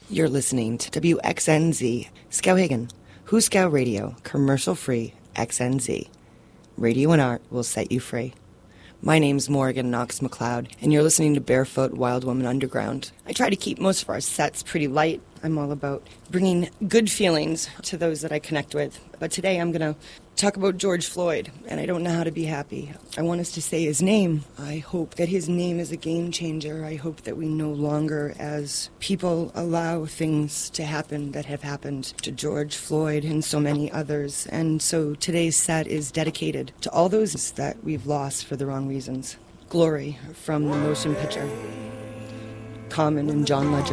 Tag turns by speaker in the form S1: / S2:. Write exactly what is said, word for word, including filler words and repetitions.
S1: You're listening to W X N Z, Skowhegan, Huskow Radio, commercial-free X N Z. Radio and art will set you free. My name's Morgan Knox McLeod, and you're listening to Barefoot Wild Woman Underground. I try to keep most of our sets pretty light. I'm all about bringing good feelings to those that I connect with. But today I'm going to talk about George Floyd, and I don't know how to be happy. I want us to say his name. I hope that his name is a game changer. I hope that we no longer, as people, allow things to happen that have happened to George Floyd and so many others. And so today's set is dedicated to all those that we've lost for the wrong reasons. Glory from the motion picture. Common and John Ledger.